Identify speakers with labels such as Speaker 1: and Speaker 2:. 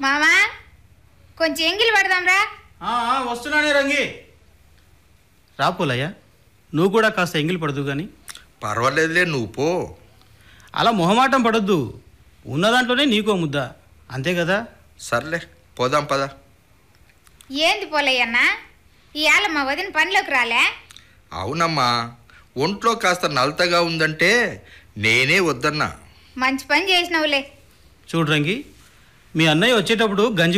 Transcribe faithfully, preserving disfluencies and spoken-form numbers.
Speaker 1: మామా కొంచెం ఎంగిలి పడదాంరా.
Speaker 2: వస్తున్నానే రంగి. రా పోలయ్య, నువ్వు కూడా కాస్త ఎంగిలి పడదు కానీ.
Speaker 3: పర్వాలేదులే, నువ్వు పో.
Speaker 2: అలా మొహమాటం పడొద్దు, ఉన్న దాంట్లోనే నీకో ముద్ద, అంతే కదా.
Speaker 3: సర్లే పోదాం పద.
Speaker 1: ఏంది పోలయ్యన్న, ఇవాళ మా వదిన పనిలోకి రాలే?
Speaker 3: అవునమ్మా, ఒంట్లో కాస్త నలతగా ఉందంటే నేనే వద్దన్నా.
Speaker 1: మంచి పని చేసినవులే.
Speaker 2: చూడు రంగి, మీ అన్నయ్య వచ్చేటప్పుడు గంజి